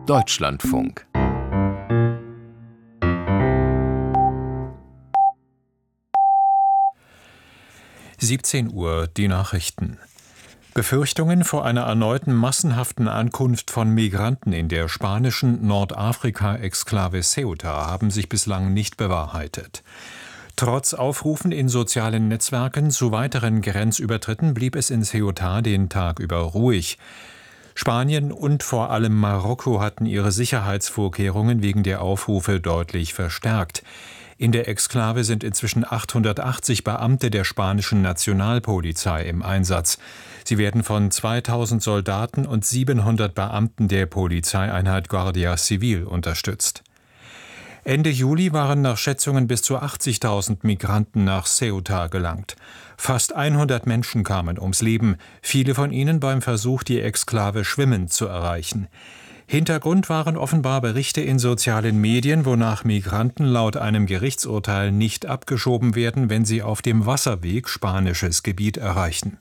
Deutschlandfunk. (17 Uhr) Die Nachrichten. Befürchtungen vor einer erneuten massenhaften Ankunft von Migranten in der spanischen Nordafrika-Exklave Ceuta haben sich bislang nicht bewahrheitet. Trotz Aufrufen in sozialen Netzwerken zu weiteren Grenzübertritten blieb es in Ceuta den Tag über ruhig. Spanien und vor allem Marokko hatten ihre Sicherheitsvorkehrungen wegen der Aufrufe deutlich verstärkt. In der Exklave sind inzwischen 880 Beamte der spanischen Nationalpolizei im Einsatz. Sie werden von 2000 Soldaten und 700 Beamten der Polizeieinheit Guardia Civil unterstützt. Ende Juli waren nach Schätzungen bis zu 80.000 Migranten nach Ceuta gelangt. Fast 100 Menschen kamen ums Leben, viele von ihnen beim Versuch, die Exklave schwimmend zu erreichen. Hintergrund waren offenbar Berichte in sozialen Medien, wonach Migranten laut einem Gerichtsurteil nicht abgeschoben werden, wenn sie auf dem Wasserweg spanisches Gebiet erreichen.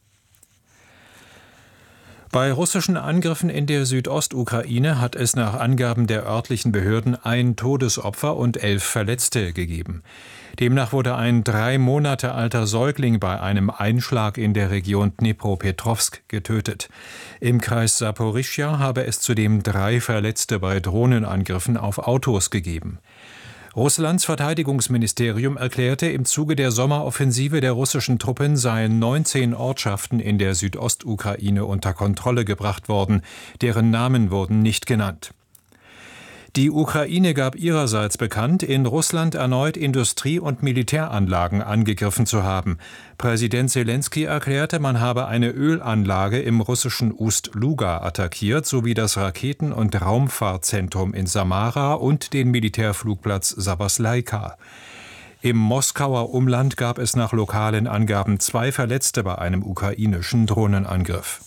Bei russischen Angriffen in der Südostukraine hat es nach Angaben der örtlichen Behörden ein Todesopfer und 11 Verletzte gegeben. Demnach wurde ein 3 Monate alter Säugling bei einem Einschlag in der Region Dnipropetrovsk getötet. Im Kreis Saporischschja habe es zudem 3 Verletzte bei Drohnenangriffen auf Autos gegeben. Russlands Verteidigungsministerium erklärte, im Zuge der Sommeroffensive der russischen Truppen seien 19 Ortschaften in der Südostukraine unter Kontrolle gebracht worden. Deren Namen wurden nicht genannt. Die Ukraine gab ihrerseits bekannt, in Russland erneut Industrie- und Militäranlagen angegriffen zu haben. Präsident Selenskyj erklärte, man habe eine Ölanlage im russischen Ust-Luga attackiert, sowie das Raketen- und Raumfahrtzentrum in Samara und den Militärflugplatz Sabaslaika. Im Moskauer Umland gab es nach lokalen Angaben 2 Verletzte bei einem ukrainischen Drohnenangriff.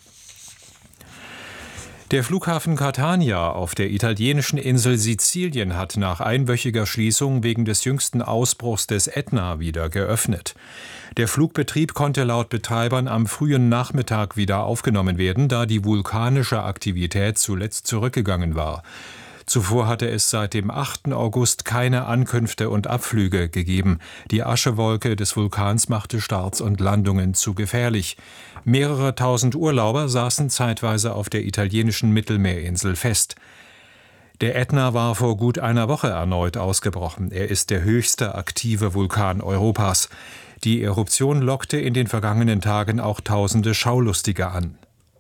Der Flughafen Catania auf der italienischen Insel Sizilien hat nach einwöchiger Schließung wegen des jüngsten Ausbruchs des Ätna wieder geöffnet. Der Flugbetrieb konnte laut Betreibern am frühen Nachmittag wieder aufgenommen werden, da die vulkanische Aktivität zuletzt zurückgegangen war. Zuvor hatte es seit dem 8. August keine Ankünfte und Abflüge gegeben. Die Aschewolke des Vulkans machte Starts und Landungen zu gefährlich. Mehrere tausend Urlauber saßen zeitweise auf der italienischen Mittelmeerinsel fest. Der Ätna war vor gut einer Woche erneut ausgebrochen. Er ist der höchste aktive Vulkan Europas. Die Eruption lockte in den vergangenen Tagen auch tausende Schaulustige an.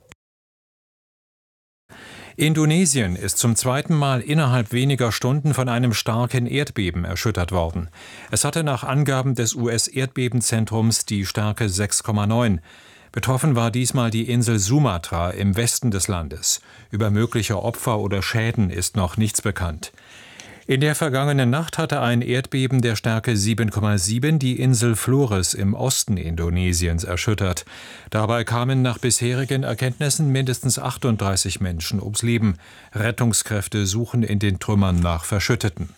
Indonesien ist zum 2. Mal innerhalb weniger Stunden von einem starken Erdbeben erschüttert worden. Es hatte nach Angaben des US-Erdbebenzentrums die Stärke 6,9. Betroffen war diesmal die Insel Sumatra im Westen des Landes. Über mögliche Opfer oder Schäden ist noch nichts bekannt. In der vergangenen Nacht hatte ein Erdbeben der Stärke 7,7 die Insel Flores im Osten Indonesiens erschüttert. Dabei kamen nach bisherigen Erkenntnissen mindestens 38 Menschen ums Leben. Rettungskräfte suchen in den Trümmern nach Verschütteten.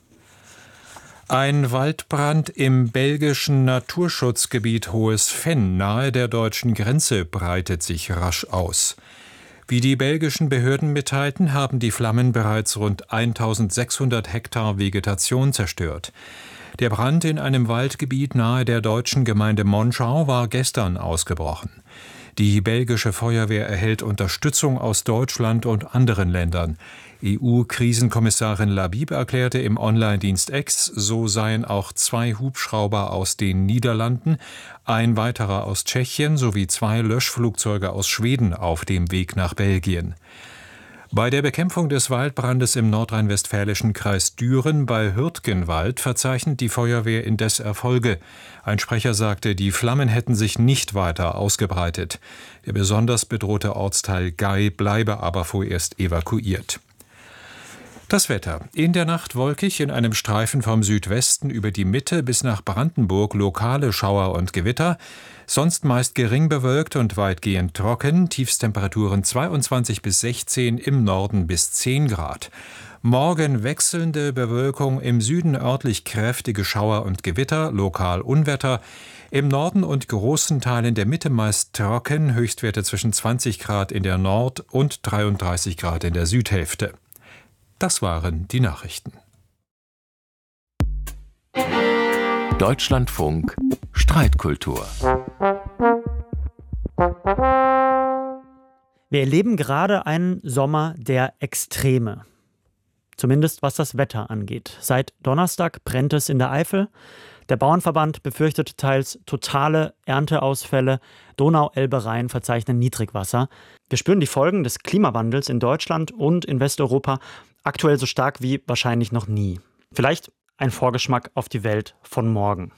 Ein Waldbrand im belgischen Naturschutzgebiet Hohes Venn nahe der deutschen Grenze breitet sich rasch aus. Wie die belgischen Behörden mitteilten, haben die Flammen bereits rund 1600 Hektar Vegetation zerstört. Der Brand in einem Waldgebiet nahe der deutschen Gemeinde Monschau war gestern ausgebrochen. Die belgische Feuerwehr erhält Unterstützung aus Deutschland und anderen Ländern. EU-Krisenkommissarin Labib erklärte im Online-Dienst X, so seien auch 2 Hubschrauber aus den Niederlanden, ein weiterer aus Tschechien sowie 2 Löschflugzeuge aus Schweden auf dem Weg nach Belgien. Bei der Bekämpfung des Waldbrandes im nordrhein-westfälischen Kreis Düren bei Hürtgenwald verzeichnet die Feuerwehr indes Erfolge. Ein Sprecher sagte, die Flammen hätten sich nicht weiter ausgebreitet. Der besonders bedrohte Ortsteil Gay bleibe aber vorerst evakuiert. Das Wetter. In der Nacht wolkig, in einem Streifen vom Südwesten über die Mitte bis nach Brandenburg lokale Schauer und Gewitter. Sonst meist gering bewölkt und weitgehend trocken. Tiefstemperaturen 22 bis 16, im Norden bis 10 Grad. Morgen wechselnde Bewölkung, im Süden örtlich kräftige Schauer und Gewitter, lokal Unwetter. Im Norden und großen Teilen der Mitte meist trocken, Höchstwerte zwischen 20 Grad in der Nord- und 33 Grad in der Südhälfte. Das waren die Nachrichten. Deutschlandfunk Streitkultur. Wir erleben gerade einen Sommer der Extreme. Zumindest was das Wetter angeht. Seit Donnerstag brennt es in der Eifel. Der Bauernverband befürchtet teils totale Ernteausfälle. Donau, Elbe, Rhein verzeichnen Niedrigwasser. Wir spüren die Folgen des Klimawandels in Deutschland und in Westeuropa aktuell so stark wie wahrscheinlich noch nie. Vielleicht ein Vorgeschmack auf die Welt von morgen.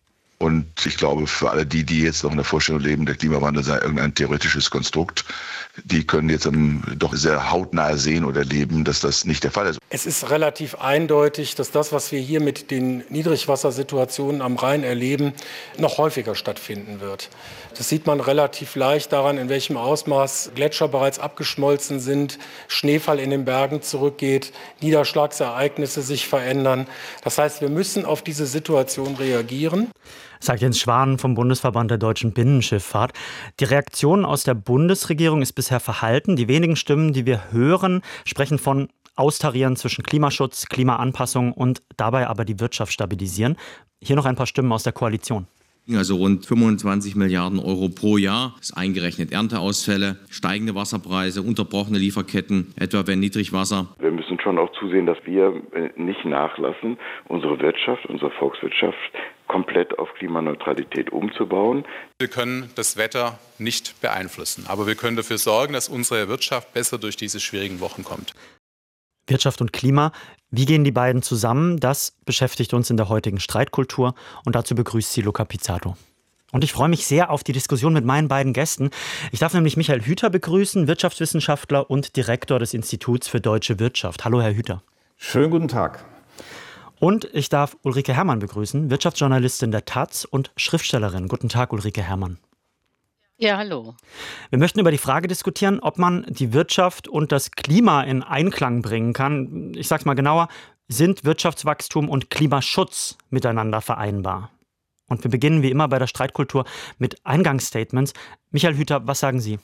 Und ich glaube, für alle die jetzt noch in der Vorstellung leben, der Klimawandel sei irgendein theoretisches Konstrukt, die können jetzt doch sehr hautnah sehen oder erleben, dass das nicht der Fall ist. Es ist relativ eindeutig, dass das, was wir hier mit den Niedrigwassersituationen am Rhein erleben, noch häufiger stattfinden wird. Das sieht man relativ leicht daran, in welchem Ausmaß Gletscher bereits abgeschmolzen sind, Schneefall in den Bergen zurückgeht, Niederschlagsereignisse sich verändern. Das heißt, wir müssen auf diese Situation reagieren. Sagt Jens Schwan vom Bundesverband der deutschen Binnenschifffahrt. Die Reaktion aus der Bundesregierung ist bisher verhalten. Die wenigen Stimmen, die wir hören, sprechen von Austarieren zwischen Klimaschutz, Klimaanpassung und dabei aber die Wirtschaft stabilisieren. Hier noch ein paar Stimmen aus der Koalition. Also rund 25 Milliarden Euro pro Jahr, ist eingerechnet Ernteausfälle, steigende Wasserpreise, unterbrochene Lieferketten, etwa wenn Niedrigwasser. Wir müssen schon auch zusehen, dass wir nicht nachlassen, unsere Wirtschaft, unsere Volkswirtschaft komplett auf Klimaneutralität umzubauen. Wir können das Wetter nicht beeinflussen, aber wir können dafür sorgen, dass unsere Wirtschaft besser durch diese schwierigen Wochen kommt. Wirtschaft und Klima, wie gehen die beiden zusammen? Das beschäftigt uns in der heutigen Streitkultur und dazu begrüßt sie Luca Pizzato. Und ich freue mich sehr auf die Diskussion mit meinen beiden Gästen. Ich darf nämlich Michael Hüter begrüßen, Wirtschaftswissenschaftler und Direktor des Instituts für Deutsche Wirtschaft. Hallo, Herr Hüter. Schönen guten Tag. Und ich darf Ulrike Herrmann begrüßen, Wirtschaftsjournalistin der taz und Schriftstellerin. Guten Tag, Ulrike Herrmann. Ja, hallo. Wir möchten über die Frage diskutieren, ob man die Wirtschaft und das Klima in Einklang bringen kann. Ich sage es mal genauer, sind Wirtschaftswachstum und Klimaschutz miteinander vereinbar? Und wir beginnen wie immer bei der Streitkultur mit Eingangsstatements. Michael Hüter, was sagen Sie?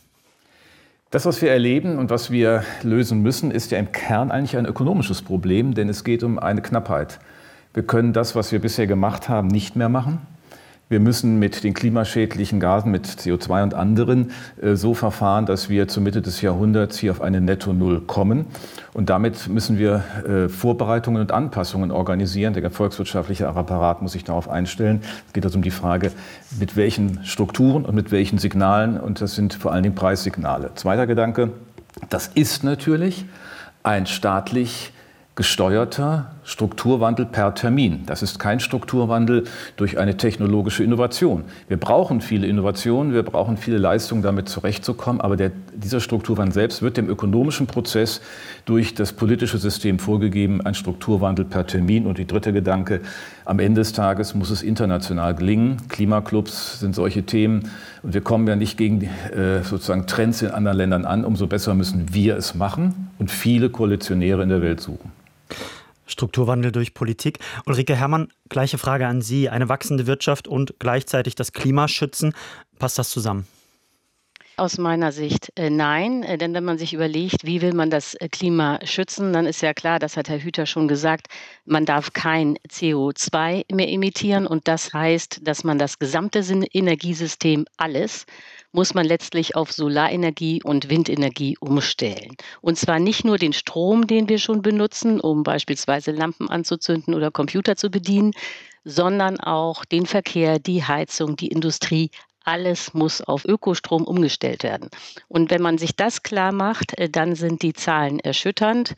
Das, was wir erleben und was wir lösen müssen, ist ja im Kern eigentlich ein ökonomisches Problem, denn es geht um eine Knappheit. Wir können das, was wir bisher gemacht haben, nicht mehr machen. Wir müssen mit den klimaschädlichen Gasen, mit CO2 und anderen, so verfahren, dass wir zur Mitte des Jahrhunderts hier auf eine Netto-Null kommen. Und damit müssen wir Vorbereitungen und Anpassungen organisieren. Der volkswirtschaftliche Apparat muss sich darauf einstellen. Es geht also um die Frage, mit welchen Strukturen und mit welchen Signalen. Und das sind vor allen Dingen Preissignale. Zweiter Gedanke, das ist natürlich ein staatlich gesteuerter Strukturwandel per Termin. Das ist kein Strukturwandel durch eine technologische Innovation. Wir brauchen viele Innovationen, wir brauchen viele Leistungen, damit zurechtzukommen, aber dieser Strukturwandel selbst wird dem ökonomischen Prozess durch das politische System vorgegeben, ein Strukturwandel per Termin. Und die dritte Gedanke, am Ende des Tages muss es international gelingen. Klimaclubs sind solche Themen und wir kommen ja nicht gegen sozusagen Trends in anderen Ländern an, umso besser müssen wir es machen und viele Koalitionäre in der Welt suchen. Strukturwandel durch Politik. Ulrike Herrmann, gleiche Frage an Sie. Eine wachsende Wirtschaft und gleichzeitig das Klima schützen. Passt das zusammen? Aus meiner Sicht nein, denn wenn man sich überlegt, wie will man das Klima schützen, dann ist ja klar, das hat Herr Hüter schon gesagt, man darf kein CO2 mehr emittieren und das heißt, dass man das gesamte Energiesystem, alles, muss man letztlich auf Solarenergie und Windenergie umstellen. Und zwar nicht nur den Strom, den wir schon benutzen, um beispielsweise Lampen anzuzünden oder Computer zu bedienen, sondern auch den Verkehr, die Heizung, die Industrie. Alles muss auf Ökostrom umgestellt werden. Und wenn man sich das klar macht, dann sind die Zahlen erschütternd.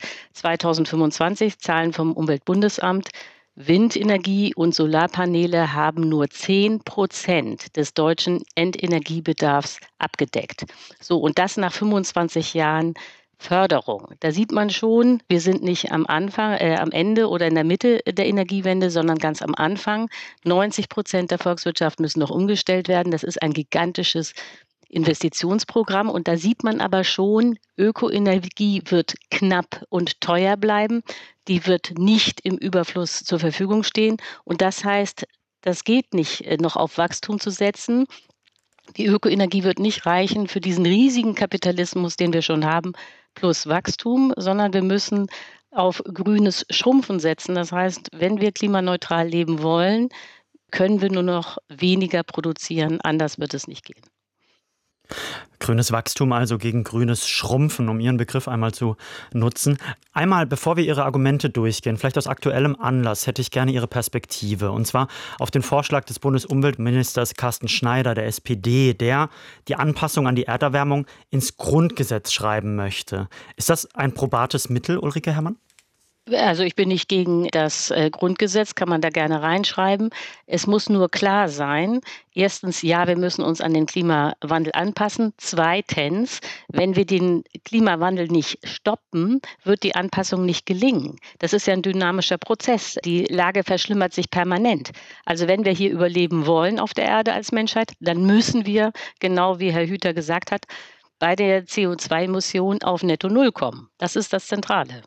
2025, Zahlen vom Umweltbundesamt, Windenergie und Solarpaneele haben nur 10% des deutschen Endenergiebedarfs abgedeckt. So, und das nach 25 Jahren Förderung. Da sieht man schon, wir sind nicht am Ende oder in der Mitte der Energiewende, sondern ganz am Anfang. 90% der Volkswirtschaft müssen noch umgestellt werden. Das ist ein gigantisches Investitionsprogramm. Und da sieht man aber schon, Ökoenergie wird knapp und teuer bleiben. Die wird nicht im Überfluss zur Verfügung stehen. Und das heißt, das geht nicht, noch auf Wachstum zu setzen. Die Ökoenergie wird nicht reichen für diesen riesigen Kapitalismus, den wir schon haben, plus Wachstum, sondern wir müssen auf grünes Schrumpfen setzen. Das heißt, wenn wir klimaneutral leben wollen, können wir nur noch weniger produzieren. Anders wird es nicht gehen. Grünes Wachstum also gegen grünes Schrumpfen, um Ihren Begriff einmal zu nutzen. Einmal, bevor wir Ihre Argumente durchgehen, vielleicht aus aktuellem Anlass, hätte ich gerne Ihre Perspektive. Und zwar auf den Vorschlag des Bundesumweltministers Carsten Schneider, der SPD, der die Anpassung an die Erderwärmung ins Grundgesetz schreiben möchte. Ist das ein probates Mittel, Ulrike Herrmann? Also ich bin nicht gegen das Grundgesetz, kann man da gerne reinschreiben. Es muss nur klar sein, erstens, ja, wir müssen uns an den Klimawandel anpassen. Zweitens, wenn wir den Klimawandel nicht stoppen, wird die Anpassung nicht gelingen. Das ist ja ein dynamischer Prozess. Die Lage verschlimmert sich permanent. Also wenn wir hier überleben wollen auf der Erde als Menschheit, dann müssen wir, genau wie Herr Hüter gesagt hat, bei der CO2-Emission auf Netto Null kommen. Das ist das Zentrale.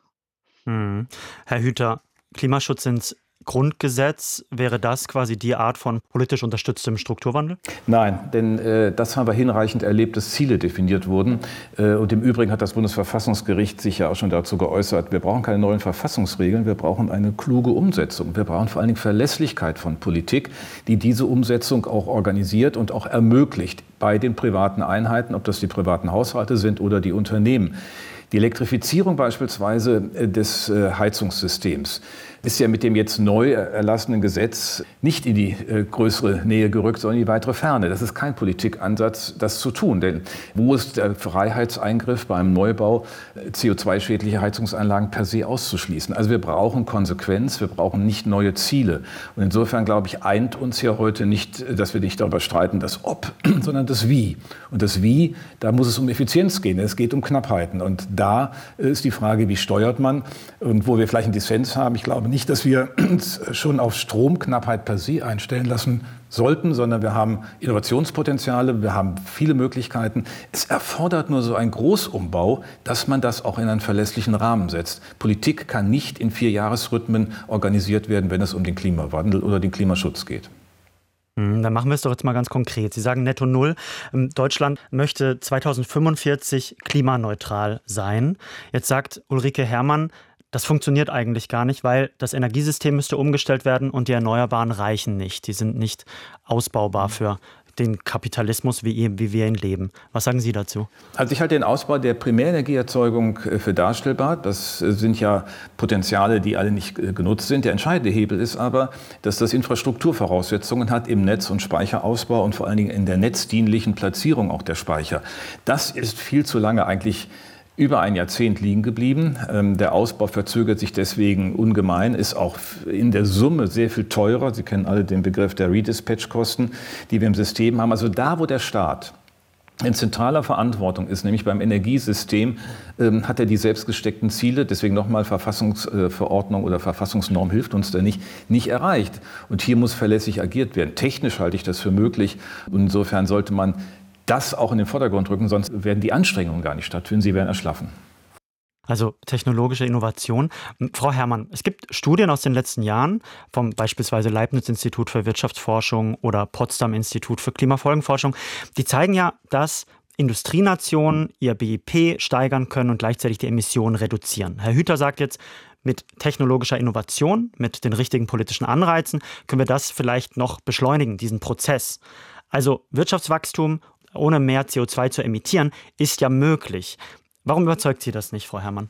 Herr Hüter, Klimaschutz ins Grundgesetz, wäre das quasi die Art von politisch unterstütztem Strukturwandel? Nein, denn das haben wir hinreichend erlebt, dass Ziele definiert wurden. Und im Übrigen hat das Bundesverfassungsgericht sich ja auch schon dazu geäußert, wir brauchen keine neuen Verfassungsregeln, wir brauchen eine kluge Umsetzung. Wir brauchen vor allen Dingen Verlässlichkeit von Politik, die diese Umsetzung auch organisiert und auch ermöglicht bei den privaten Einheiten, ob das die privaten Haushalte sind oder die Unternehmen. Die Elektrifizierung beispielsweise des Heizungssystems ist ja mit dem jetzt neu erlassenen Gesetz nicht in die größere Nähe gerückt, sondern in die weitere Ferne. Das ist kein Politikansatz, das zu tun. Denn wo ist der Freiheitseingriff beim Neubau, CO2-schädliche Heizungsanlagen per se auszuschließen? Also wir brauchen Konsequenz, wir brauchen nicht neue Ziele. Und insofern, glaube ich, eint uns hier heute nicht, dass wir nicht darüber streiten, das Ob, sondern das Wie. Und das Wie, da muss es um Effizienz gehen, es geht um Knappheiten. Und da ist die Frage, wie steuert man? Und wo wir vielleicht einen Dissens haben, ich glaube nicht, dass wir uns schon auf Stromknappheit per se einstellen lassen sollten, sondern wir haben Innovationspotenziale, wir haben viele Möglichkeiten. Es erfordert nur so einen Großumbau, dass man das auch in einen verlässlichen Rahmen setzt. Politik kann nicht in 4-Jahresrhythmen organisiert werden, wenn es um den Klimawandel oder den Klimaschutz geht. Dann machen wir es doch jetzt mal ganz konkret. Sie sagen Netto Null. Deutschland möchte 2045 klimaneutral sein. Jetzt sagt Ulrike Herrmann, das funktioniert eigentlich gar nicht, weil das Energiesystem müsste umgestellt werden und die Erneuerbaren reichen nicht. Die sind nicht ausbaubar für den Kapitalismus, wie wir ihn leben. Was sagen Sie dazu? Also ich halte den Ausbau der Primärenergieerzeugung für darstellbar. Das sind ja Potenziale, die alle nicht genutzt sind. Der entscheidende Hebel ist aber, dass das Infrastrukturvoraussetzungen hat im Netz- und Speicherausbau und vor allen Dingen in der netzdienlichen Platzierung auch der Speicher. Das ist viel zu lange eigentlich über ein Jahrzehnt liegen geblieben. Der Ausbau verzögert sich deswegen ungemein, ist auch in der Summe sehr viel teurer. Sie kennen alle den Begriff der Redispatch-Kosten, die wir im System haben. Also da, wo der Staat in zentraler Verantwortung ist, nämlich beim Energiesystem, hat er die selbstgesteckten Ziele, deswegen nochmal Verfassungsverordnung oder Verfassungsnorm hilft uns da nicht erreicht. Und hier muss verlässlich agiert werden. Technisch halte ich das für möglich. Und insofern sollte man das auch in den Vordergrund rücken, sonst werden die Anstrengungen gar nicht stattfinden, sie werden erschlaffen. Also technologische Innovation. Frau Herrmann, es gibt Studien aus den letzten Jahren vom beispielsweise Leibniz-Institut für Wirtschaftsforschung oder Potsdam-Institut für Klimafolgenforschung, die zeigen ja, dass Industrienationen ihr BIP steigern können und gleichzeitig die Emissionen reduzieren. Herr Hüter sagt jetzt, mit technologischer Innovation, mit den richtigen politischen Anreizen, können wir das vielleicht noch beschleunigen, diesen Prozess. Also Wirtschaftswachstum ohne mehr CO2 zu emittieren, ist ja möglich. Warum überzeugt Sie das nicht, Frau Herrmann?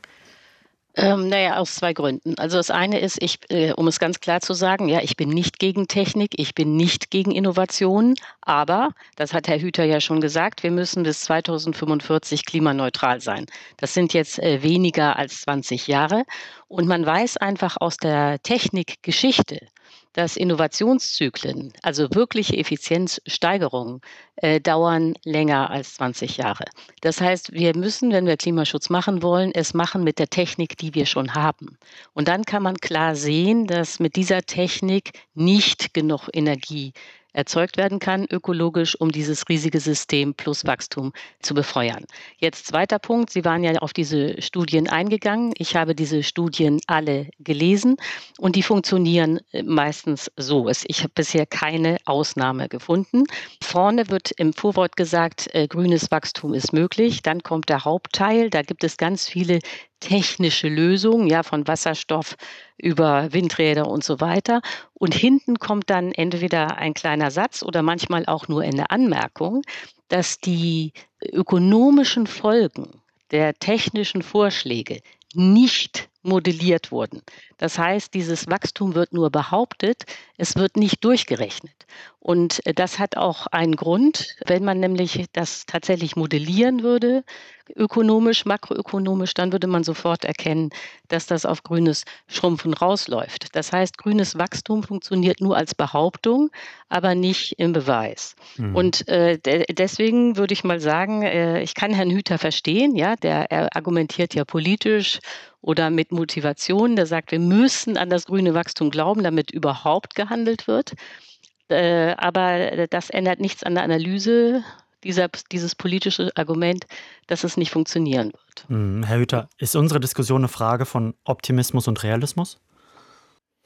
Aus 2 Gründen. Also das eine ist, um es ganz klar zu sagen, ja, ich bin nicht gegen Technik, ich bin nicht gegen Innovationen, aber, das hat Herr Hüter ja schon gesagt, wir müssen bis 2045 klimaneutral sein. Das sind jetzt weniger als 20 Jahre und man weiß einfach aus der Technikgeschichte, dass Innovationszyklen, also wirkliche Effizienzsteigerungen, dauern länger als 20 Jahre. Das heißt, wir müssen, wenn wir Klimaschutz machen wollen, es machen mit der Technik, die wir schon haben. Und dann kann man klar sehen, dass mit dieser Technik nicht genug Energie erzeugt werden kann, ökologisch, um dieses riesige System plus Wachstum zu befeuern. Jetzt zweiter Punkt, Sie waren ja auf diese Studien eingegangen. Ich habe diese Studien alle gelesen und die funktionieren meistens so. Ich habe bisher keine Ausnahme gefunden. Vorne wird im Vorwort gesagt, grünes Wachstum ist möglich. Dann kommt der Hauptteil, da gibt es ganz viele technische Lösungen, ja, von Wasserstoff über Windräder und so weiter. Und hinten kommt dann entweder ein kleiner Satz oder manchmal auch nur eine Anmerkung, dass die ökonomischen Folgen der technischen Vorschläge nicht modelliert wurden. Das heißt, dieses Wachstum wird nur behauptet, es wird nicht durchgerechnet. Und das hat auch einen Grund, wenn man nämlich das tatsächlich modellieren würde, ökonomisch, makroökonomisch, dann würde man sofort erkennen, dass das auf grünes Schrumpfen rausläuft. Das heißt, grünes Wachstum funktioniert nur als Behauptung, aber nicht im Beweis. Und deswegen würde ich mal sagen, ich kann Herrn Hüter verstehen, ja, er argumentiert ja politisch oder mit Motivation, der sagt, wir müssen an das grüne Wachstum glauben, damit überhaupt gehandelt wird. Aber das ändert nichts an der Analyse, dieses politische Argument, dass es nicht funktionieren wird. Herr Hüter, ist unsere Diskussion eine Frage von Optimismus und Realismus?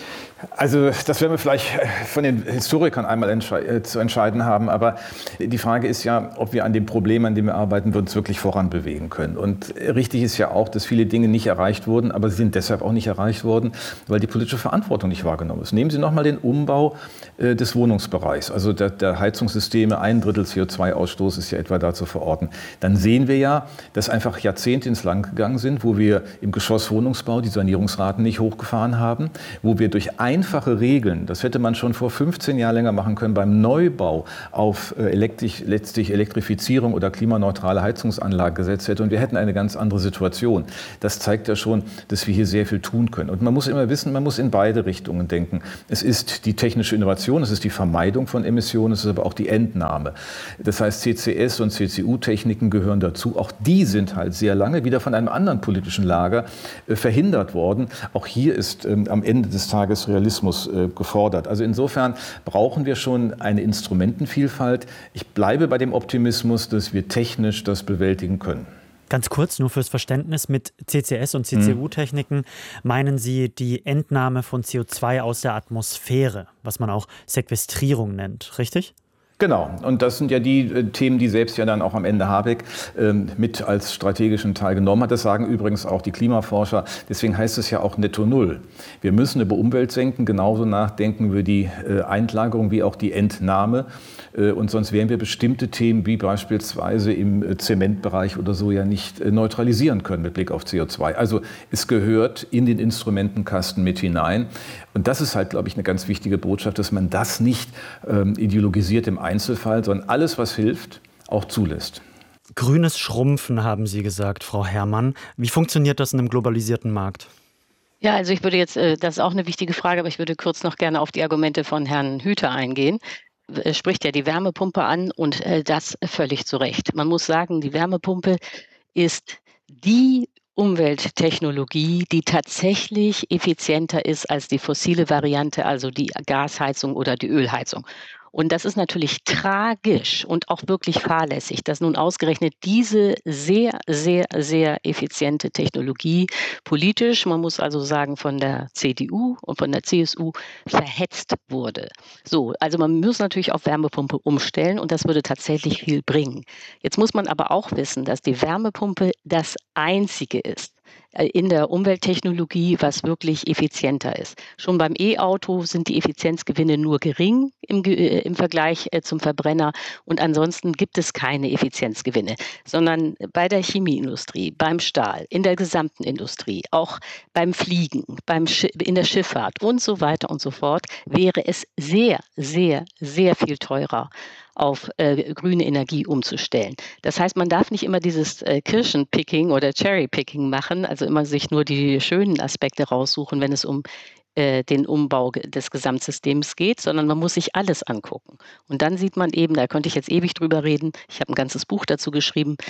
Also das werden wir vielleicht von den Historikern einmal zu entscheiden haben, aber die Frage ist ja, ob wir an dem Problem, an dem wir arbeiten, uns wirklich voranbewegen können. Und richtig ist ja auch, dass viele Dinge nicht erreicht wurden, aber sie sind deshalb auch nicht erreicht worden, weil die politische Verantwortung nicht wahrgenommen ist. Nehmen Sie nochmal den Umbau des Wohnungsbereichs, also der Heizungssysteme, 1/3 CO2-Ausstoß ist ja etwa da zu verorten. Dann sehen wir ja, dass einfach Jahrzehnte ins Land gegangen sind, wo wir im Geschosswohnungsbau die Sanierungsraten nicht hochgefahren haben, wo wir durch einfache Regeln, das hätte man schon vor 15 Jahren länger machen können, beim Neubau auf letztlich Elektrifizierung oder klimaneutrale Heizungsanlagen gesetzt hätte und wir hätten eine ganz andere Situation. Das zeigt ja schon, dass wir hier sehr viel tun können. Und man muss immer wissen, man muss in beide Richtungen denken. Es ist die technische Innovation, es ist die Vermeidung von Emissionen, es ist aber auch die Entnahme. Das heißt, CCS und CCU-Techniken gehören dazu. Auch die sind halt sehr lange wieder von einem anderen politischen Lager verhindert worden. Auch hier ist am Ende des Tages Realismus gefordert. Also insofern brauchen wir schon eine Instrumentenvielfalt. Ich bleibe bei dem Optimismus, dass wir technisch das bewältigen können. Ganz kurz, nur fürs Verständnis, mit CCS und CCU-Techniken meinen Sie die Entnahme von CO2 aus der Atmosphäre, was man auch Sequestrierung nennt, richtig? Genau, und das sind ja die Themen, die selbst ja dann auch am Ende Habeck mit als strategischen Teil genommen hat. Das sagen übrigens auch die Klimaforscher. Deswegen heißt es ja auch Netto Null. Wir müssen über Umwelt senken, genauso nachdenken über die Einlagerung wie auch die Entnahme. Und sonst werden wir bestimmte Themen wie beispielsweise im Zementbereich oder so ja nicht neutralisieren können mit Blick auf CO2. Also es gehört in den Instrumentenkasten mit hinein. Und das ist halt, glaube ich, eine ganz wichtige Botschaft, dass man das nicht ideologisiert im Einzelfall, sondern alles, was hilft, auch zulässt. Grünes Schrumpfen, haben Sie gesagt, Frau Herrmann. Wie funktioniert das in einem globalisierten Markt? Ja, also ich würde jetzt, das ist auch eine wichtige Frage, aber ich würde kurz noch gerne auf die Argumente von Herrn Hüter eingehen. Er spricht ja die Wärmepumpe an und das völlig zu Recht. Man muss sagen, die Wärmepumpe ist die Umwelttechnologie, die tatsächlich effizienter ist als die fossile Variante, also die Gasheizung oder die Ölheizung. Und das ist natürlich tragisch und auch wirklich fahrlässig, dass nun ausgerechnet diese sehr, sehr, sehr effiziente Technologie politisch, man muss also sagen von der CDU und von der CSU, verhetzt wurde. So, also man muss natürlich auf Wärmepumpe umstellen und das würde tatsächlich viel bringen. Jetzt muss man aber auch wissen, dass die Wärmepumpe das Einzige ist in der Umwelttechnologie, was wirklich effizienter ist. Schon beim E-Auto sind die Effizienzgewinne nur gering im Vergleich zum Verbrenner und ansonsten gibt es keine Effizienzgewinne, sondern bei der Chemieindustrie, beim Stahl, in der gesamten Industrie, auch beim Fliegen, in der Schifffahrt und so weiter und so fort, wäre es sehr, sehr, sehr viel teurer, auf grüne Energie umzustellen. Das heißt, man darf nicht immer dieses Kirschenpicking oder Cherrypicking machen, also immer sich nur die schönen Aspekte raussuchen, wenn es um den Umbau des Gesamtsystems geht, sondern man muss sich alles angucken. Und dann sieht man eben, da könnte ich jetzt ewig drüber reden, ich habe ein ganzes Buch dazu geschrieben,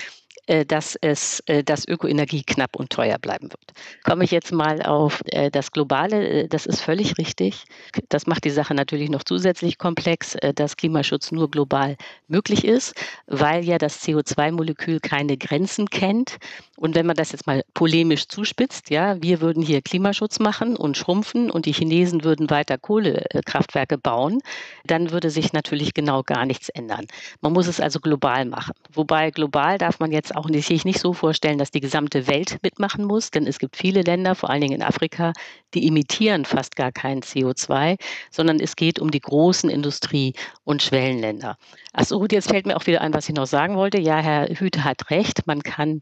dass Ökoenergie knapp und teuer bleiben wird. Komme ich jetzt mal auf das Globale, das ist völlig richtig. Das macht die Sache natürlich noch zusätzlich komplex, dass Klimaschutz nur global möglich ist, weil ja das CO2-Molekül keine Grenzen kennt. Und wenn man das jetzt mal polemisch zuspitzt, ja, wir würden hier Klimaschutz machen und schrumpfen und die Chinesen würden weiter Kohlekraftwerke bauen, dann würde sich natürlich genau gar nichts ändern. Man muss es also global machen. Wobei global darf man jetzt auch sich nicht so vorstellen, dass die gesamte Welt mitmachen muss, denn es gibt viele Länder, vor allen Dingen in Afrika, die emittieren fast gar kein CO2, sondern es geht um die großen Industrie- und Schwellenländer. Achso, jetzt fällt mir auch wieder ein, was ich noch sagen wollte. Ja, Herr Hüte hat recht, man kann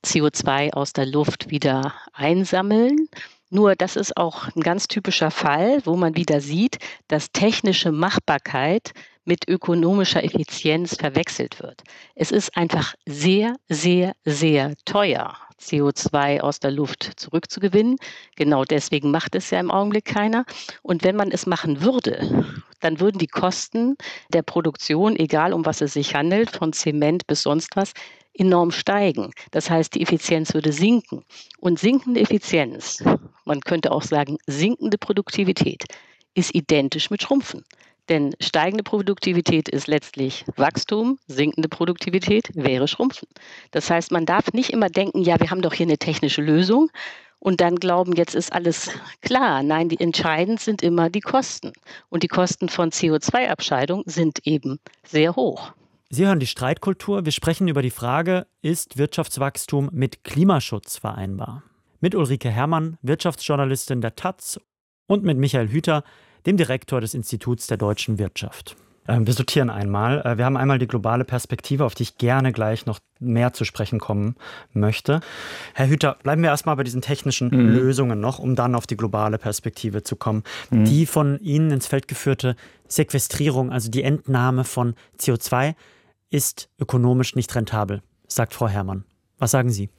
CO2 aus der Luft wieder einsammeln. Nur das ist auch ein ganz typischer Fall, wo man wieder sieht, dass technische Machbarkeit mit ökonomischer Effizienz verwechselt wird. Es ist einfach sehr, sehr, sehr teuer, CO2 aus der Luft zurückzugewinnen. Genau deswegen macht es ja im Augenblick keiner. Und wenn man es machen würde, dann würden die Kosten der Produktion, egal um was es sich handelt, von Zement bis sonst was, enorm steigen. Das heißt, die Effizienz würde sinken. Und sinkende Effizienz, man könnte auch sagen, sinkende Produktivität, ist identisch mit Schrumpfen. Denn steigende Produktivität ist letztlich Wachstum, sinkende Produktivität wäre Schrumpfen. Das heißt, man darf nicht immer denken, ja, wir haben doch hier eine technische Lösung und dann glauben, jetzt ist alles klar. Nein, entscheidend sind immer die Kosten. Und die Kosten von CO2-Abscheidung sind eben sehr hoch. Sie hören die Streitkultur. Wir sprechen über die Frage, ist Wirtschaftswachstum mit Klimaschutz vereinbar? Mit Ulrike Herrmann, Wirtschaftsjournalistin der taz, und mit Michael Hüter, dem Direktor des Instituts der deutschen Wirtschaft. Wir sortieren einmal. Wir haben einmal die globale Perspektive, auf die ich gerne gleich noch mehr zu sprechen kommen möchte. Herr Hüter, bleiben wir erstmal bei diesen technischen Lösungen noch, um dann auf die globale Perspektive zu kommen. Die von Ihnen ins Feld geführte Sequestrierung, also die Entnahme von CO2, ist ökonomisch nicht rentabel, sagt Frau Herrmann. Was sagen Sie?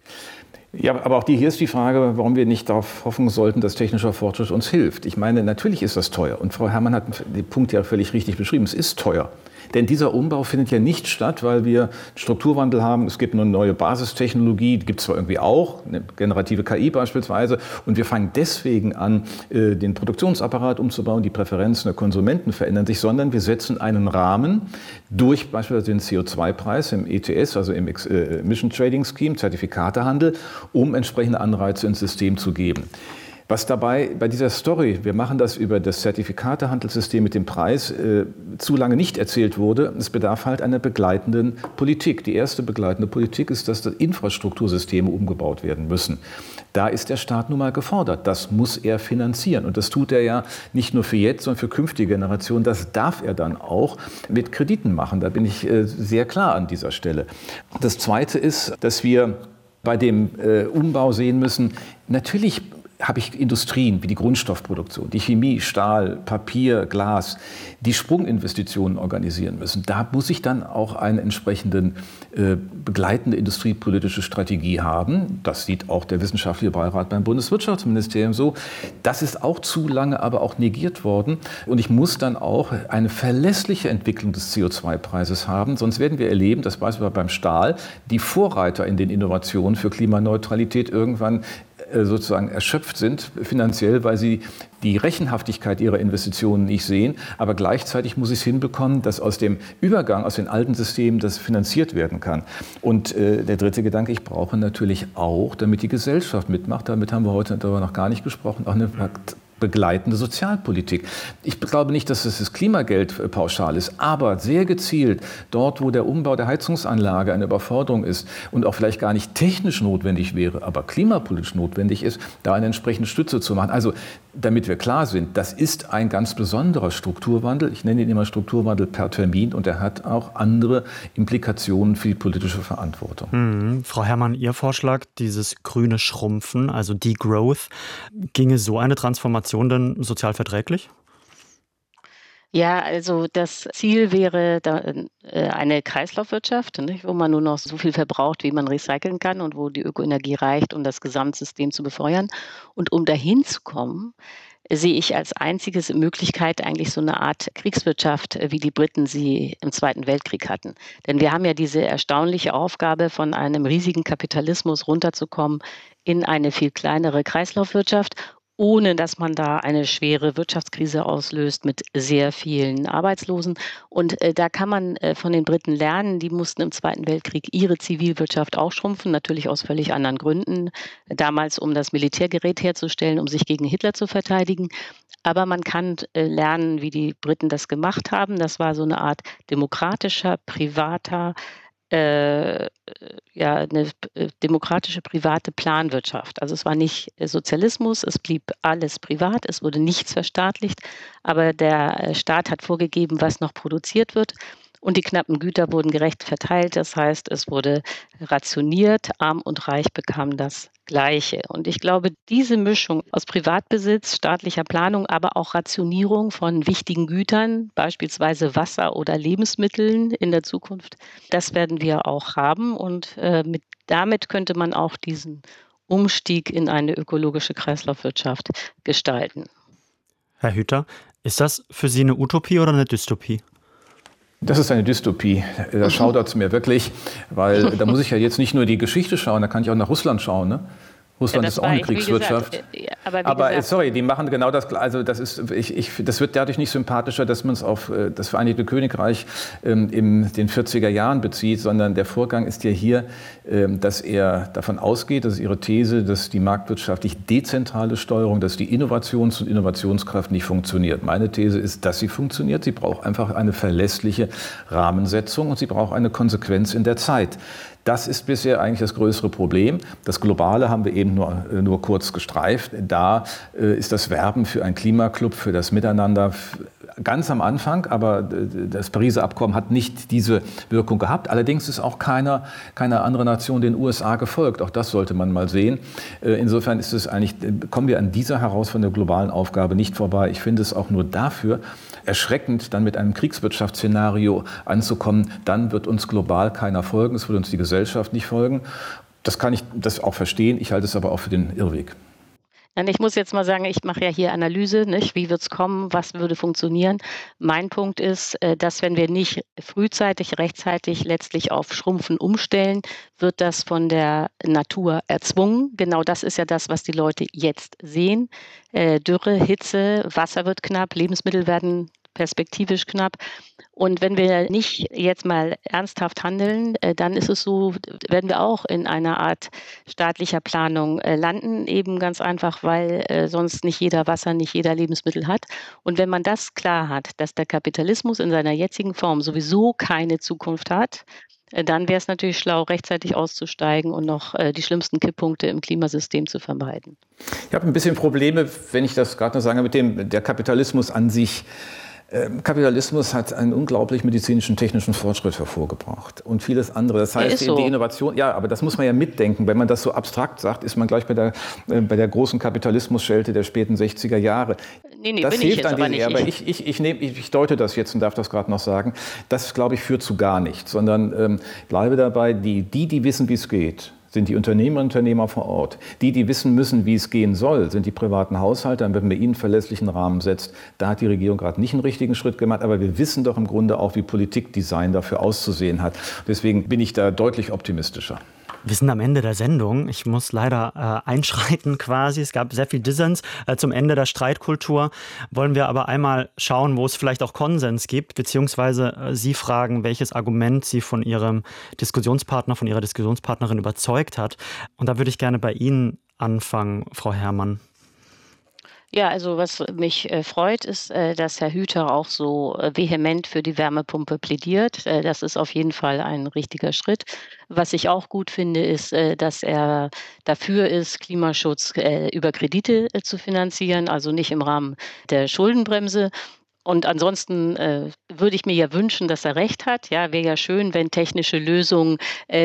Ja, aber auch hier ist die Frage, warum wir nicht darauf hoffen sollten, dass technischer Fortschritt uns hilft. Ich meine, natürlich ist das teuer. Und Frau Herrmann hat den Punkt ja völlig richtig beschrieben. Es ist teuer. Denn dieser Umbau findet ja nicht statt, weil wir Strukturwandel haben. Es gibt eine neue Basistechnologie, die gibt es zwar irgendwie auch, eine generative KI beispielsweise. Und wir fangen deswegen an, den Produktionsapparat umzubauen, die Präferenzen der Konsumenten verändern sich, sondern wir setzen einen Rahmen durch beispielsweise den CO2-Preis im ETS, also im Emission Trading Scheme, Zertifikatehandel, um entsprechende Anreize ins System zu geben. Was dabei bei dieser Story, wir machen das über das Zertifikatehandelssystem mit dem Preis, zu lange nicht erzählt wurde, es bedarf halt einer begleitenden Politik. Die erste begleitende Politik ist, dass die Infrastruktursysteme umgebaut werden müssen. Da ist der Staat nun mal gefordert. Das muss er finanzieren. Und das tut er ja nicht nur für jetzt, sondern für künftige Generationen. Das darf er dann auch mit Krediten machen. Da bin ich sehr klar an dieser Stelle. Das Zweite ist, dass wir bei dem Umbau sehen müssen, natürlich habe ich Industrien wie die Grundstoffproduktion, die Chemie, Stahl, Papier, Glas, die Sprunginvestitionen organisieren müssen. Da muss ich dann auch eine entsprechende begleitende industriepolitische Strategie haben. Das sieht auch der wissenschaftliche Beirat beim Bundeswirtschaftsministerium so. Das ist auch zu lange aber auch negiert worden. Und ich muss dann auch eine verlässliche Entwicklung des CO2-Preises haben. Sonst werden wir erleben, dass beispielsweise beim Stahl die Vorreiter in den Innovationen für Klimaneutralität irgendwann sozusagen erschöpft sind finanziell, weil sie die Rechenhaftigkeit ihrer Investitionen nicht sehen. Aber gleichzeitig muss ich es hinbekommen, dass aus dem Übergang aus den alten Systemen das finanziert werden kann. Und der dritte Gedanke, ich brauche natürlich auch, damit die Gesellschaft mitmacht, damit haben wir heute darüber noch gar nicht gesprochen, auch eine begleitende Sozialpolitik. Ich glaube nicht, dass es das Klimageld pauschal ist, aber sehr gezielt dort, wo der Umbau der Heizungsanlage eine Überforderung ist und auch vielleicht gar nicht technisch notwendig wäre, aber klimapolitisch notwendig ist, da eine entsprechende Stütze zu machen. Also damit wir klar sind, das ist ein ganz besonderer Strukturwandel. Ich nenne ihn immer Strukturwandel per Termin und er hat auch andere Implikationen für die politische Verantwortung. Frau Herrmann, Ihr Vorschlag, dieses grüne Schrumpfen, also Degrowth, ginge so eine Transformation denn sozial verträglich? Ja, also das Ziel wäre eine Kreislaufwirtschaft, nicht, wo man nur noch so viel verbraucht, wie man recyceln kann und wo die Ökoenergie reicht, um das Gesamtsystem zu befeuern. Und um dahin zu kommen, sehe ich als einzige Möglichkeit eigentlich so eine Art Kriegswirtschaft, wie die Briten sie im Zweiten Weltkrieg hatten. Denn wir haben ja diese erstaunliche Aufgabe, von einem riesigen Kapitalismus runterzukommen in eine viel kleinere Kreislaufwirtschaft, ohne dass man da eine schwere Wirtschaftskrise auslöst mit sehr vielen Arbeitslosen. Und da kann man von den Briten lernen. Die mussten im Zweiten Weltkrieg ihre Zivilwirtschaft auch schrumpfen, natürlich aus völlig anderen Gründen. Damals, um das Militärgerät herzustellen, um sich gegen Hitler zu verteidigen. Aber man kann lernen, wie die Briten das gemacht haben. Das war so eine Art demokratischer, privater, eine demokratische private Planwirtschaft. Also es war nicht Sozialismus, es blieb alles privat, es wurde nichts verstaatlicht, aber der Staat hat vorgegeben, was noch produziert wird. Und die knappen Güter wurden gerecht verteilt. Das heißt, es wurde rationiert, arm und reich bekamen das Gleiche. Und ich glaube, diese Mischung aus Privatbesitz, staatlicher Planung, aber auch Rationierung von wichtigen Gütern, beispielsweise Wasser oder Lebensmitteln in der Zukunft, das werden wir auch haben. Und damit könnte man auch diesen Umstieg in eine ökologische Kreislaufwirtschaft gestalten. Herr Hüter, ist das für Sie eine Utopie oder eine Dystopie? Das ist eine Dystopie. Da schaudert es mir wirklich, weil da muss ich ja jetzt nicht nur die Geschichte schauen, da kann ich auch nach Russland schauen. Ne? Russland ist auch eine Kriegswirtschaft. Aber sorry, die machen genau das. Also das wird dadurch nicht sympathischer, dass man es auf das Vereinigte Königreich in den 40er Jahren bezieht, sondern der Vorgang ist ja hier, dass er davon ausgeht, das ist ihre These, dass die marktwirtschaftlich dezentrale Steuerung, dass die Innovations- und Innovationskraft nicht funktioniert. Meine These ist, dass sie funktioniert. Sie braucht einfach eine verlässliche Rahmensetzung und sie braucht eine Konsequenz in der Zeit. Das ist bisher eigentlich das größere Problem. Das Globale haben wir eben nur kurz gestreift. Da ist das Werben für einen Klimaclub, für das Miteinander ganz am Anfang, aber das Pariser Abkommen hat nicht diese Wirkung gehabt. Allerdings ist auch keine andere Nation den USA gefolgt. Auch das sollte man mal sehen. Insofern kommen wir an dieser herausfordernden globalen Aufgabe nicht vorbei. Ich finde es auch nur dafür erschreckend, dann mit einem Kriegswirtschaftsszenario anzukommen. Dann wird uns global keiner folgen, es wird uns die Gesellschaft nicht folgen. Das kann ich auch verstehen. Ich halte es aber auch für den Irrweg. Ich muss jetzt mal sagen, ich mache ja hier Analyse, nicht? Wie wird es kommen, was würde funktionieren. Mein Punkt ist, dass wenn wir nicht frühzeitig, rechtzeitig letztlich auf Schrumpfen umstellen, wird das von der Natur erzwungen. Genau das ist ja das, was die Leute jetzt sehen. Dürre, Hitze, Wasser wird knapp, Lebensmittel werden perspektivisch knapp. Und wenn wir nicht jetzt mal ernsthaft handeln, dann ist es so, werden wir auch in einer Art staatlicher Planung landen, eben ganz einfach, weil sonst nicht jeder Wasser, nicht jeder Lebensmittel hat. Und wenn man das klar hat, dass der Kapitalismus in seiner jetzigen Form sowieso keine Zukunft hat, dann wäre es natürlich schlau, rechtzeitig auszusteigen und noch die schlimmsten Kipppunkte im Klimasystem zu vermeiden. Ich habe ein bisschen Probleme, wenn ich das gerade noch sage, der Kapitalismus an sich. Kapitalismus hat einen unglaublich medizinischen, technischen Fortschritt hervorgebracht und vieles andere. Das heißt, die Innovation, ja, aber das muss man ja mitdenken. Wenn man das so abstrakt sagt, ist man gleich bei der großen Kapitalismusschelte der späten 60er Jahre. Nee, das bin ich hilft jetzt an aber den, nicht. aber ich deute das jetzt und darf das gerade noch sagen. Das, glaube ich, führt zu gar nichts, sondern bleibe dabei, die wissen, wie es geht, sind die Unternehmerinnen und Unternehmer vor Ort. Die wissen müssen, wie es gehen soll, sind die privaten Haushalte. Wenn man ihnen verlässlichen Rahmen setzt, da hat die Regierung gerade nicht einen richtigen Schritt gemacht. Aber wir wissen doch im Grunde auch, wie Politikdesign dafür auszusehen hat. Deswegen bin ich da deutlich optimistischer. Wir sind am Ende der Sendung. Ich muss leider einschreiten quasi. Es gab sehr viel Dissens. Zum Ende der Streitkultur wollen wir aber einmal schauen, wo es vielleicht auch Konsens gibt, beziehungsweise Sie fragen, welches Argument Sie von Ihrem Diskussionspartner, von Ihrer Diskussionspartnerin überzeugt hat. Und da würde ich gerne bei Ihnen anfangen, Frau Herrmann. Ja, also was mich freut, ist, dass Herr Hüter auch so vehement für die Wärmepumpe plädiert. Das ist auf jeden Fall ein richtiger Schritt. Was ich auch gut finde, ist, dass er dafür ist, Klimaschutz über Kredite zu finanzieren, also nicht im Rahmen der Schuldenbremse. Und ansonsten würde ich mir ja wünschen, dass er recht hat. Ja, wäre ja schön, wenn technische Lösungen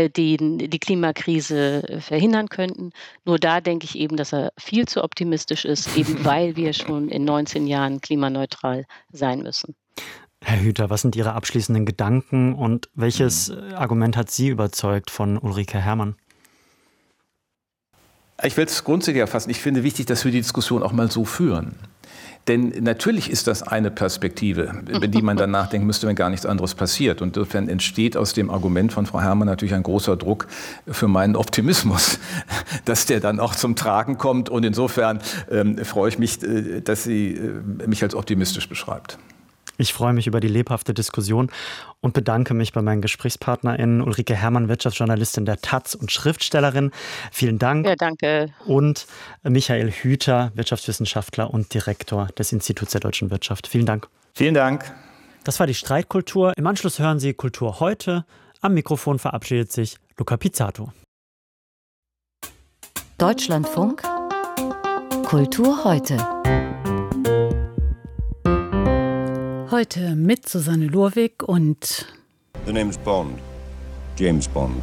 die Klimakrise verhindern könnten. Nur da denke ich eben, dass er viel zu optimistisch ist, eben weil wir schon in 19 Jahren klimaneutral sein müssen. Herr Hüter, was sind Ihre abschließenden Gedanken und welches Argument hat Sie überzeugt von Ulrike Herrmann? Ich will es grundsätzlich erfassen. Ich finde wichtig, dass wir die Diskussion auch mal so führen. Denn natürlich ist das eine Perspektive, über die man dann nachdenken müsste, wenn gar nichts anderes passiert. Und insofern entsteht aus dem Argument von Frau Herrmann natürlich ein großer Druck für meinen Optimismus, dass der dann auch zum Tragen kommt. Und insofern freue ich mich, dass sie mich als optimistisch beschreibt. Ich freue mich über die lebhafte Diskussion und bedanke mich bei meinen GesprächspartnerInnen Ulrike Herrmann, Wirtschaftsjournalistin der taz und Schriftstellerin. Vielen Dank. Ja, danke. Und Michael Hüter, Wirtschaftswissenschaftler und Direktor des Instituts der deutschen Wirtschaft. Vielen Dank. Vielen Dank. Das war die Streitkultur. Im Anschluss hören Sie Kultur heute. Am Mikrofon verabschiedet sich Luca Pizzato. Deutschlandfunk Kultur heute. Heute mit Susanne Lurwig und The name's Bond. James Bond.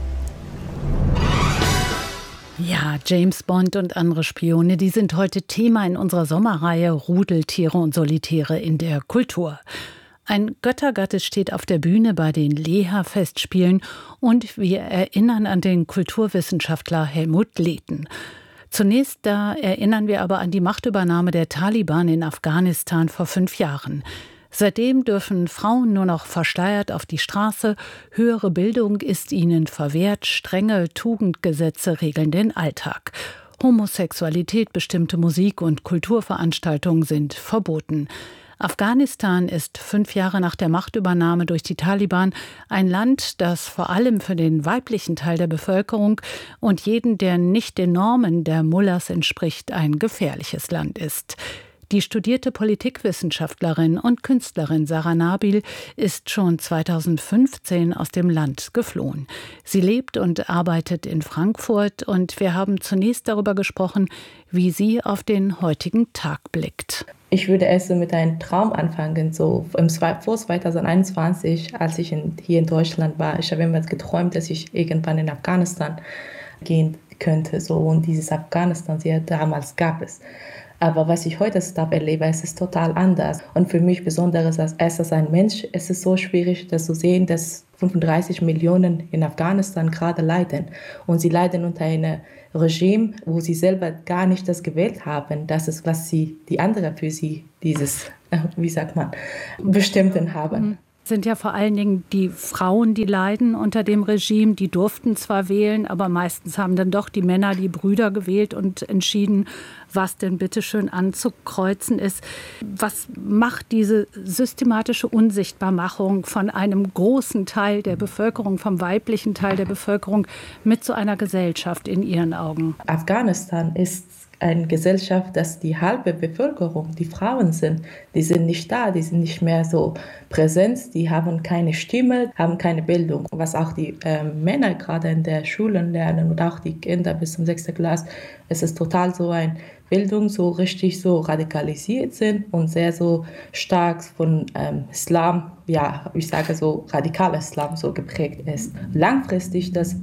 Ja, James Bond und andere Spione, die sind heute Thema in unserer Sommerreihe Rudeltiere und Solitäre in der Kultur. Ein Göttergatte steht auf der Bühne bei den Leha-Festspielen und wir erinnern an den Kulturwissenschaftler Helmut Lehten. Zunächst da erinnern wir aber an die Machtübernahme der Taliban in Afghanistan vor 5 Jahren. Seitdem dürfen Frauen nur noch verschleiert auf die Straße, höhere Bildung ist ihnen verwehrt, strenge Tugendgesetze regeln den Alltag. Homosexualität, bestimmte Musik- und Kulturveranstaltungen sind verboten. Afghanistan ist 5 Jahre nach der Machtübernahme durch die Taliban ein Land, das vor allem für den weiblichen Teil der Bevölkerung und jeden, der nicht den Normen der Mullahs entspricht, ein gefährliches Land ist. Die studierte Politikwissenschaftlerin und Künstlerin Sarah Nabil ist schon 2015 aus dem Land geflohen. Sie lebt und arbeitet in Frankfurt und wir haben zunächst darüber gesprochen, wie sie auf den heutigen Tag blickt. Ich würde erst mit einem Traum anfangen, so vor 2021, als ich hier in Deutschland war. Ich habe immer geträumt, dass ich irgendwann in Afghanistan gehen könnte. So, und dieses Afghanistan, damals gab es. Aber was ich heute erlebe, es ist total anders. Und für mich besonders als ein Mensch, es ist so schwierig, das zu sehen, dass 35 Millionen in Afghanistan gerade leiden. Und sie leiden unter einem Regime, wo sie selber gar nicht das gewählt haben. Das ist, was die anderen für sie bestimmten haben. Sind ja vor allen Dingen die Frauen, die leiden unter dem Regime. Die durften zwar wählen, aber meistens haben dann doch die Männer die Brüder gewählt und entschieden, was denn bitteschön anzukreuzen ist. Was macht diese systematische Unsichtbarmachung von einem großen Teil der Bevölkerung, vom weiblichen Teil der Bevölkerung mit so einer Gesellschaft in Ihren Augen? Afghanistan ist eine Gesellschaft, dass die halbe Bevölkerung, die Frauen sind, die sind nicht da, die sind nicht mehr so präsent, die haben keine Stimme, haben keine Bildung. Was auch die Männer gerade in der Schule lernen und auch die Kinder bis zum 6. Klasse, es ist total so eine Bildung, so richtig so radikalisiert sind und sehr so stark von Islam, ja, ich sage so radikaler Islam so geprägt ist. Langfristig, das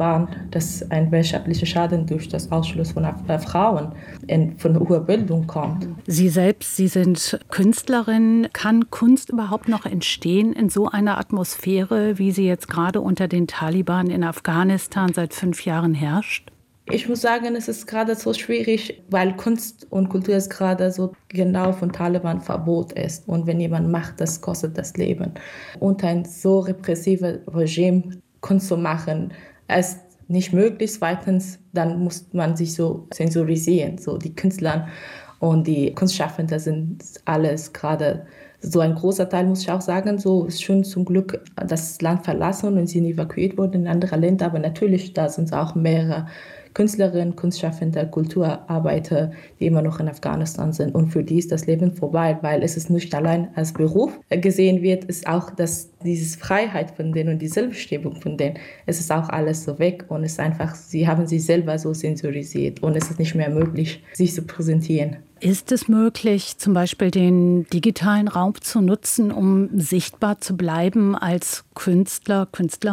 ein wirtschaftlicher Schaden durch das Ausschluss von Frauen von hoher Bildung kommt. Sie selbst, Sie sind Künstlerin. Kann Kunst überhaupt noch entstehen in so einer Atmosphäre, wie sie jetzt gerade unter den Taliban in Afghanistan seit 5 Jahren herrscht? Ich muss sagen, es ist gerade so schwierig, weil Kunst und Kultur ist gerade so genau von Taliban Verbot ist. Und wenn jemand macht, das kostet das Leben. Unter ein so repressives Regime Kunst zu machen, ist nicht möglich. Zweitens, dann muss man sich so sensorisieren. So die Künstler und die Kunstschaffenden sind alles gerade so ein großer Teil, muss ich auch sagen, so ist schon zum Glück das Land verlassen und sind evakuiert worden in andere Länder. Aber natürlich, da sind auch mehrere Künstlerinnen, Kunstschaffende, Kulturarbeiter, die immer noch in Afghanistan sind. Und für die ist das Leben vorbei, weil es ist nicht allein als Beruf gesehen wird, ist auch diese Freiheit von denen und die Selbstbestimmung von denen, es ist auch alles so weg und es ist einfach, sie haben sich selber so sensorisiert und es ist nicht mehr möglich, sich zu präsentieren. Ist es möglich, zum Beispiel den digitalen Raum zu nutzen, um sichtbar zu bleiben als Künstler, Künstlerin?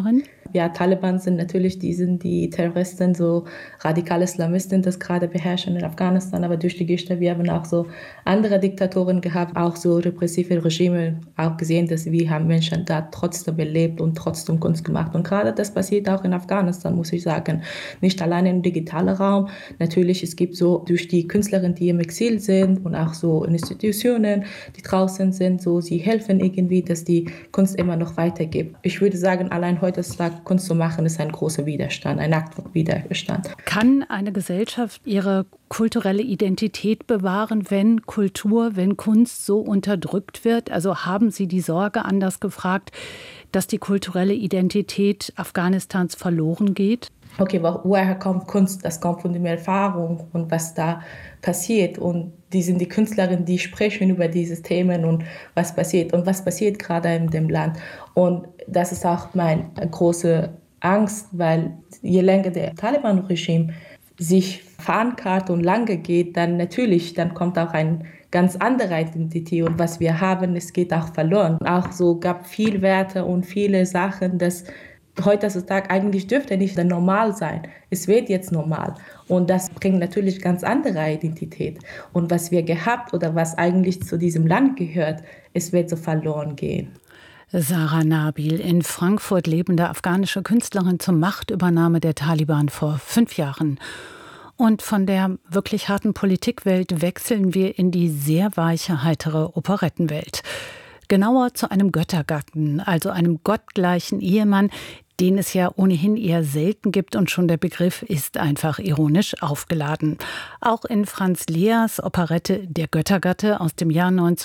Ja, Taliban sind natürlich die Terroristen, so radikale Islamisten, das gerade beherrschen in Afghanistan, aber durch die Geschichte, wir haben auch so andere Diktatoren gehabt, auch so repressive Regime, auch gesehen, dass wir haben Menschen da trotzdem gelebt und trotzdem Kunst gemacht. Und gerade das passiert auch in Afghanistan, muss ich sagen. Nicht allein im digitalen Raum. Natürlich, es gibt so durch die Künstlerinnen, die im Exil sind und auch so Institutionen, die draußen sind, so sie helfen irgendwie, dass die Kunst immer noch weitergibt. Ich würde sagen, allein heutzutage Kunst zu machen, ist ein großer Widerstand, ein Akt von Widerstand. Kann eine Gesellschaft ihre kulturelle Identität bewahren, wenn Kultur, wenn Kunst so unterdrückt wird? Also haben Sie die Sorge, anders gefragt, dass die kulturelle Identität Afghanistans verloren geht? Okay, woher kommt Kunst? Das kommt von der Erfahrung und was da passiert. Und die sind die Künstlerinnen, die sprechen über diese Themen und was passiert gerade in dem Land. Und das ist auch meine große Angst, weil je länger der Taliban-Regime sich verankert und lange geht, dann kommt auch eine ganz andere Identität. Und was wir haben, es geht auch verloren. Auch so gab viel Werte und viele Sachen, das heutzutage eigentlich dürfte nicht normal sein. Es wird jetzt normal. Und das bringt natürlich ganz andere Identität. Und was wir gehabt oder was eigentlich zu diesem Land gehört, es wird so verloren gehen. Sarah Nabil, in Frankfurt lebende afghanische Künstlerin zur Machtübernahme der Taliban vor 5 Jahren. Und von der wirklich harten Politikwelt wechseln wir in die sehr weiche, heitere Operettenwelt. Genauer zu einem Göttergatten, also einem gottgleichen Ehemann, den es ja ohnehin eher selten gibt und schon der Begriff ist einfach ironisch aufgeladen. Auch in Franz Lehrs Operette Der Göttergatte aus dem Jahr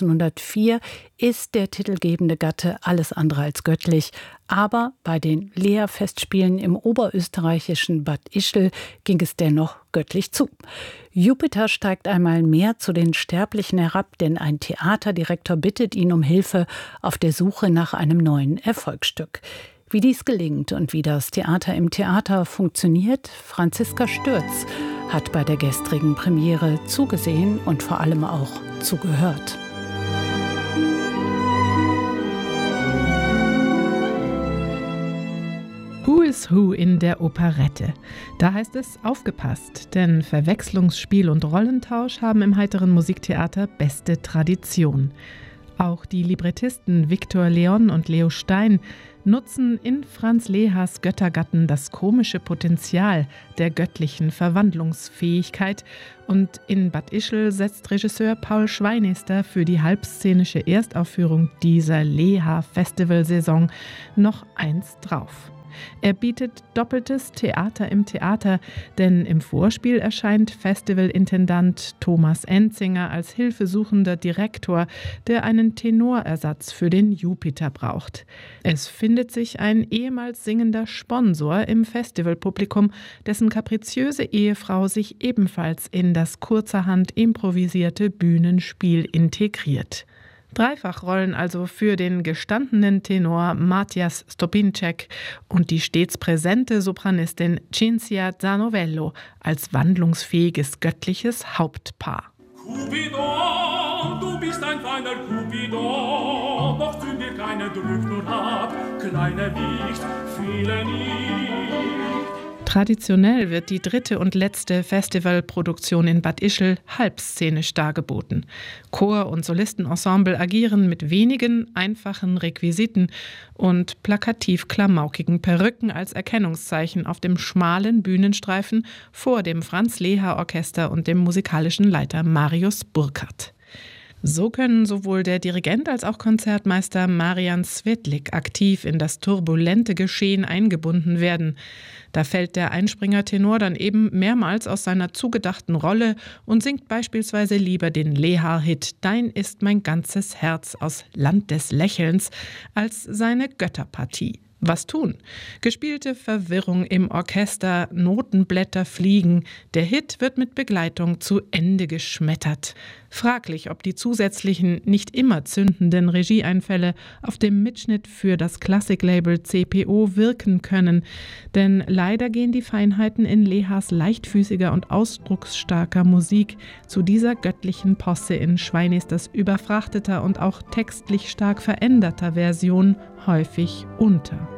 1904 ist der titelgebende Gatte alles andere als göttlich. Aber bei den Lehr-Festspielen im oberösterreichischen Bad Ischl ging es dennoch göttlich zu. Jupiter steigt einmal mehr zu den Sterblichen herab, denn ein Theaterdirektor bittet ihn um Hilfe auf der Suche nach einem neuen Erfolgsstück. Wie dies gelingt und wie das Theater im Theater funktioniert, Franziska Stürz hat bei der gestrigen Premiere zugesehen und vor allem auch zugehört. Who is Who in der Operette? Da heißt es aufgepasst, denn Verwechslungsspiel und Rollentausch haben im heiteren Musiktheater beste Tradition. Auch die Librettisten Viktor Leon und Leo Stein nutzen in Franz Lehrs Göttergatten das komische Potenzial der göttlichen Verwandlungsfähigkeit. Und in Bad Ischl setzt Regisseur Paul Schweinester für die halbszenische Erstaufführung dieser Leha-Festivalsaison noch eins drauf. Er bietet doppeltes Theater im Theater, denn im Vorspiel erscheint Festivalintendant Thomas Enzinger als hilfesuchender Direktor, der einen Tenorersatz für den Jupiter braucht. Es findet sich ein ehemals singender Sponsor im Festivalpublikum, dessen kapriziöse Ehefrau sich ebenfalls in das kurzerhand improvisierte Bühnenspiel integriert. Dreifachrollen also für den gestandenen Tenor Matjas Stopinček und die stets präsente Sopranistin Cinzia Zanovello als wandlungsfähiges göttliches Hauptpaar. Cupidon, du bist ein feiner Cupidon, doch zu dir keine drückt nun ab, kleiner Wicht, viele nicht. Traditionell wird die dritte und letzte Festivalproduktion in Bad Ischl halbszenisch dargeboten. Chor- und Solistenensemble agieren mit wenigen, einfachen Requisiten und plakativ klamaukigen Perücken als Erkennungszeichen auf dem schmalen Bühnenstreifen vor dem Franz-Lehar-Orchester und dem musikalischen Leiter Marius Burkhardt. So können sowohl der Dirigent als auch Konzertmeister Marian Svetlik aktiv in das turbulente Geschehen eingebunden werden. Da fällt der Einspringertenor dann eben mehrmals aus seiner zugedachten Rolle und singt beispielsweise lieber den Lehar-Hit »Dein ist mein ganzes Herz« aus Land des Lächelns als seine Götterpartie. Was tun? Gespielte Verwirrung im Orchester, Notenblätter fliegen. Der Hit wird mit Begleitung zu Ende geschmettert. Fraglich, ob die zusätzlichen, nicht immer zündenden Regieeinfälle auf dem Mitschnitt für das Klassiklabel CPO wirken können. Denn leider gehen die Feinheiten in Lehars leichtfüßiger und ausdrucksstarker Musik zu dieser göttlichen Posse in Schweinesters überfrachteter und auch textlich stark veränderter Version häufig unter.